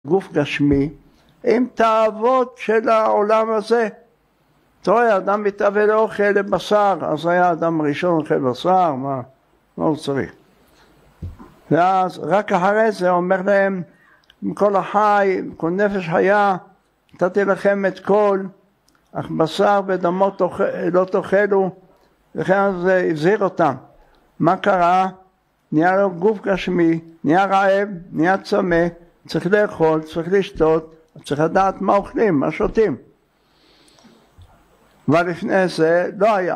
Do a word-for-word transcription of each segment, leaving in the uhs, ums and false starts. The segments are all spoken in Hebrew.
גוף גשמי עם תאוות של העולם הזה. אתה רואה, אדם מתאווה לאוכל לבשר, אז היה אדם ראשון אוכל בשר, מה, מה הוא צריך? ואז רק אחרי זה אומר להם, מכל החי, כל נפש חיה, נתתי לכם את כל, אך בשר ודמו תאכל, לא תאכלו, וכן זה הזהיר אותם. מה קרה? נהיה לו גוף גשמי, נהיה רעב, נהיה צמא, צריך לאכול, צריך לשתות, צריך לדעת מה אוכלים, מה שותים. אבל לפני זה לא היה.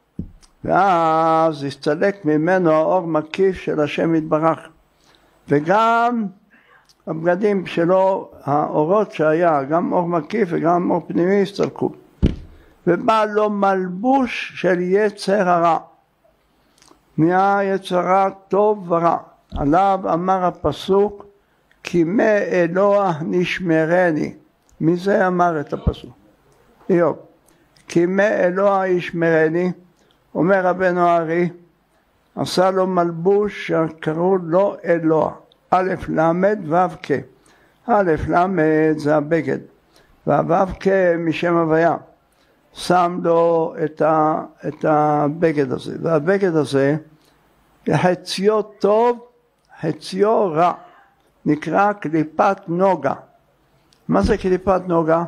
ואז הסתלק ממנו האור מקיף של השם יתברך. וגם הבגדים שלו, האורות שהיה, גם אור מקיף וגם אור פנימי הסתלקו. ובא לו מלבוש של יצר הרע. נהיה יצר רע טוב ורע. עליו אמר הפסוק, כי מאלוה נשמרני. מי זה אמר את הפסוק? איוב. כי מאלוה ישמרני, אומר רבנו הארי, עשה לו מלבוש שקראו לו אלוה. א' למד ו' כ'. א' למד זה הבגד, והו' כ' משם הוויה. שם לו את, ה, את הבגד הזה, והבגד הזה חציו טוב, חציו רע. נקרא קליפת נוגה. מה זה קליפת נוגה?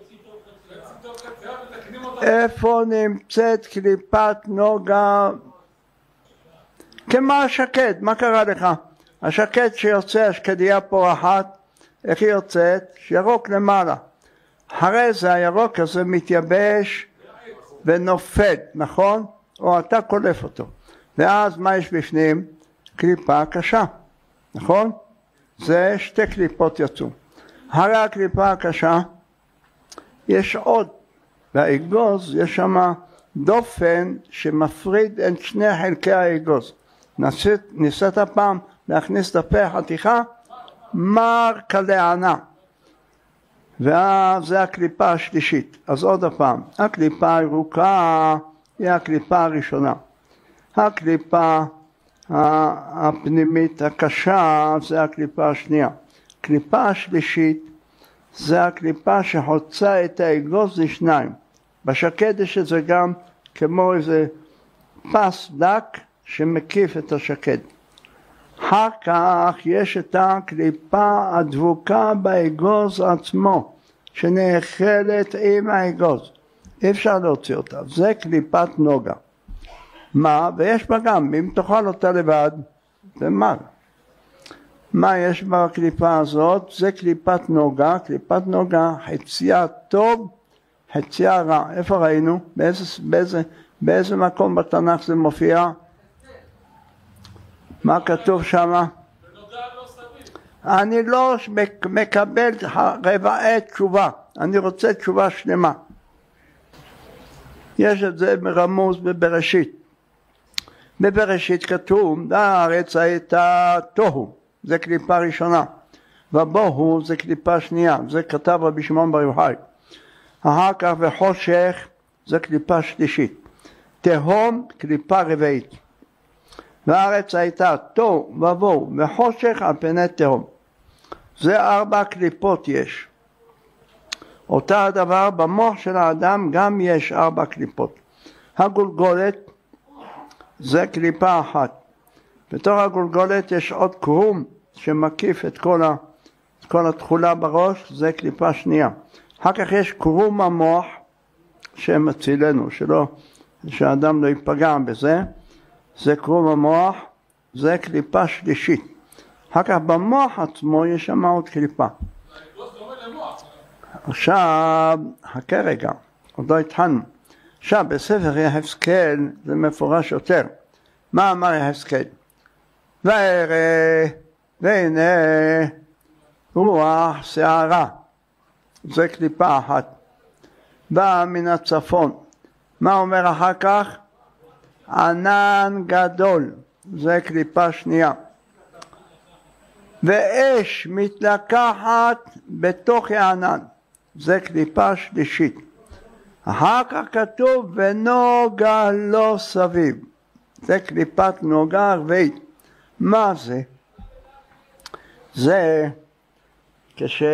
איפה נמצאת קליפת נוגה? כמו השקד, מה קרה לך? השקד שיוצא, השקדיה פורחת, איך היא יוצאת? ירוק למעלה. אחרי זה הירוק הזה מתייבש ונופד, נכון? או אתה קולף אותו. ואז מה יש בפנים? קליפה קשה, נכון? זה שתי קליפות יצאו. אחרי הקליפה הקשה יש עוד, והאגוז יש שם דופן שמפריד את שני חלקי האגוז. ניסית, ניסית פעם להכניס את הפה חתיכה, מר כלענה. ואז זה הקליפה השלישית. אז עוד הפעם, הקליפה הירוקה היא הקליפה הראשונה. הקליפה הפנימית הקשה זה הקליפה השנייה. הקליפה השלישית זה הקליפה שחוצה את האגוז לשניים. בשקד יש את זה גם כמו איזה פס דק שמקיף את השקד. אחר כך יש את הקליפה הדבוקה באגוז עצמו, שנאכלת עם האגוז. אי אפשר להוציא אותה. זה קליפת נוגה. מה? ויש בה גם, אם תאכל אותה לבד, זה מר. מה יש בקליפה הזאת? זה קליפת נוגה. קליפת נוגה, חציה טוב, חציה רע. איפה ראינו? באיזה, באיזה, באיזה מקום בתנ"ך זה מופיע? מה כתוב שם? אני לא מקבל רבעי תשובה, אני רוצה תשובה שלמה. יש את זה מרמוז בבראשית. בבראשית כתוב, הארץ הייתה תוהו, זה קליפה ראשונה, ובוהו זה קליפה שנייה, זה כתב רבי שמעון בר יוחאי. אחר כך וחושך זה קליפה שלישית, תהום קליפה רביעית. והארץ הייתה תוהו ובוהו וחושך על פני תהום. זה ארבע קליפות יש. אותה הדבר במוח של האדם גם יש ארבע קליפות. הגולגולת זה קליפה אחת. בתוך הגולגולת יש עוד קרום שמקיף את כל, ה, את כל התחולה בראש, זה קליפה שנייה. אחר כך יש קרום המוח שמצילנו, שלא, שהאדם לא ייפגע בזה. זה קרום המוח, זה קליפה שלישית. אחר כך במוח עצמו יש שם עוד קליפה. עכשיו, חכה רגע, עוד לא התחלנו. עכשיו, בספר יחזקאל זה מפורש יותר. מה אמר יחזקאל? וירא, והנה, רוח שערה. זה קליפה אחת. באה מן הצפון. מה אומר אחר כך? ענן גדול. זה קליפה שנייה. ואש מתלקחת בתוך הענן. זה קליפה שלישית. אחר כך כתוב ונוגה לא סביב. זה קליפת נוגה רביעית. מה זה? זה כש...